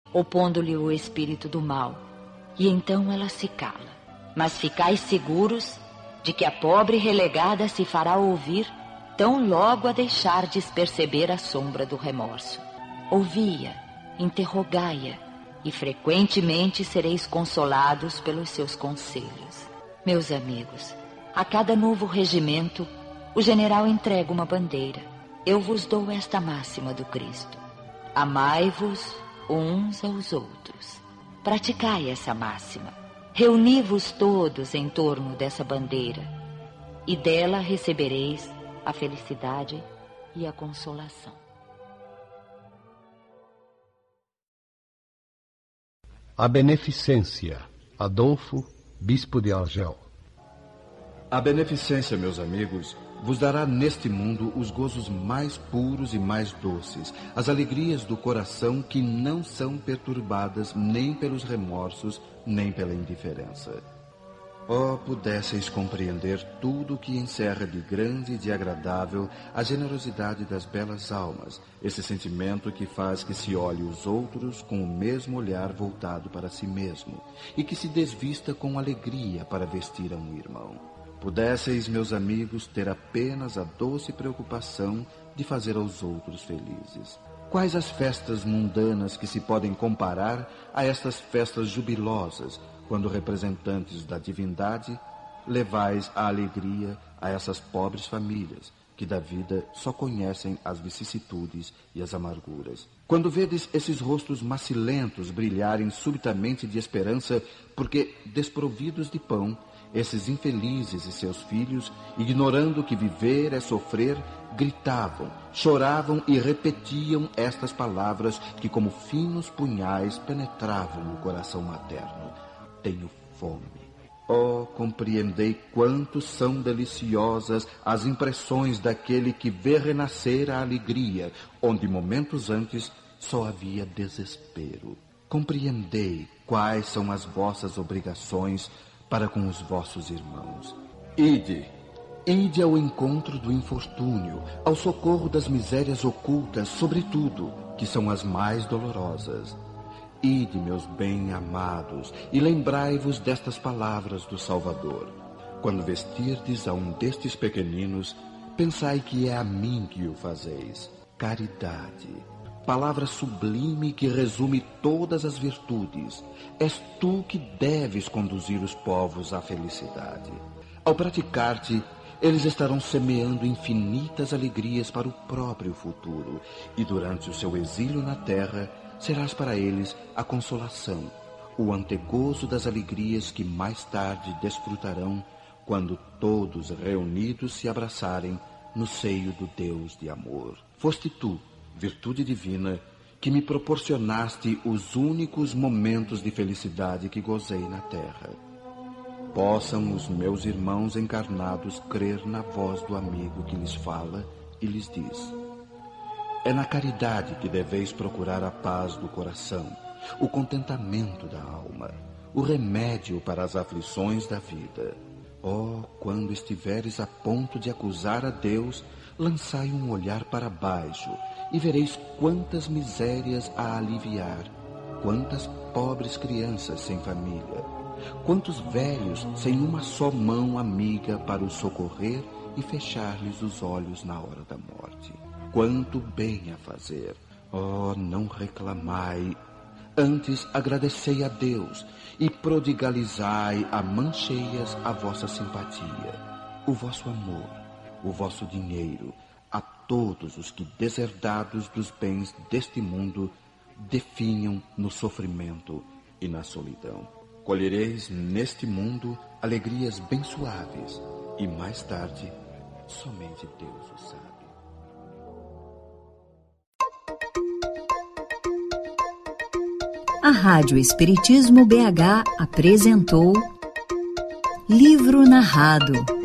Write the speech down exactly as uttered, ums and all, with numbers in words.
opondo-lhe o espírito do mal, e então ela se cala. Mas ficais seguros de que a pobre relegada se fará ouvir tão logo a deixardes perceber a sombra do remorso. Ouvi-a, interrogai-a, e frequentemente sereis consolados pelos seus conselhos. Meus amigos, a cada novo regimento, o general entrega uma bandeira. Eu vos dou esta máxima do Cristo: amai-vos uns aos outros. Praticai essa máxima. Reuni-vos todos em torno dessa bandeira, e dela recebereis a felicidade e a consolação. A beneficência. Adolfo, bispo de Argel. A beneficência, meus amigos, vos dará neste mundo os gozos mais puros e mais doces, as alegrias do coração que não são perturbadas nem pelos remorsos, nem pela indiferença. Oh, pudesseis compreender tudo o que encerra de grande e de agradável a generosidade das belas almas, esse sentimento que faz que se olhe os outros com o mesmo olhar voltado para si mesmo, e que se desvista com alegria para vestir a um irmão. Pudesseis, meus amigos, ter apenas a doce preocupação de fazer aos outros felizes. Quais as festas mundanas que se podem comparar a estas festas jubilosas, quando representantes da divindade levais a alegria a essas pobres famílias, que da vida só conhecem as vicissitudes e as amarguras? Quando vedes esses rostos macilentos brilharem subitamente de esperança, porque, desprovidos de pão, esses infelizes e seus filhos, ignorando que viver é sofrer, gritavam, choravam e repetiam estas palavras que, como finos punhais, penetravam o coração materno: tenho fome. Oh, compreendei quanto são deliciosas as impressões daquele que vê renascer a alegria, onde momentos antes só havia desespero. Compreendei quais são as vossas obrigações para com os vossos irmãos. Ide, ide ao encontro do infortúnio, ao socorro das misérias ocultas, sobretudo, que são as mais dolorosas. Ide, meus bem-amados, e lembrai-vos destas palavras do Salvador. Quando vestirdes a um destes pequeninos, pensai que é a mim que o fazeis. Caridade, palavra sublime que resume todas as virtudes. És tu que deves conduzir os povos à felicidade. Ao praticar-te, eles estarão semeando infinitas alegrias para o próprio futuro, e durante o seu exílio na terra, serás para eles a consolação, o antegozo das alegrias que mais tarde desfrutarão quando todos reunidos se abraçarem no seio do Deus de amor. Foste tu, virtude divina, que me proporcionaste os únicos momentos de felicidade que gozei na terra. Possam os meus irmãos encarnados crer na voz do amigo que lhes fala e lhes diz: é na caridade que deveis procurar a paz do coração, o contentamento da alma, o remédio para as aflições da vida. Oh, quando estiveres a ponto de acusar a Deus, lançai um olhar para baixo e vereis quantas misérias a aliviar, quantas pobres crianças sem família, quantos velhos sem uma só mão amiga para os socorrer e fechar-lhes os olhos na hora da morte. Quanto bem a fazer! Oh, não reclamai, antes agradecei a Deus e prodigalizai a mãos cheias a vossa simpatia, o vosso amor, o vosso dinheiro, a todos os que, deserdados dos bens deste mundo, definham no sofrimento e na solidão. Colhereis neste mundo alegrias bem suaves, e mais tarde, somente Deus o sabe. A Rádio Espiritismo B H apresentou Livro Narrado.